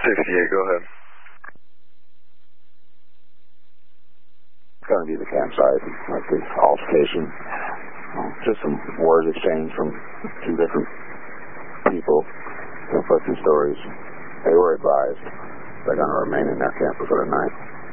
68, go ahead. It's going to be the campsite, like the altercation. Just some words exchanged from two different people, conflicting stories. They were advised they're going to remain in their camper for the night.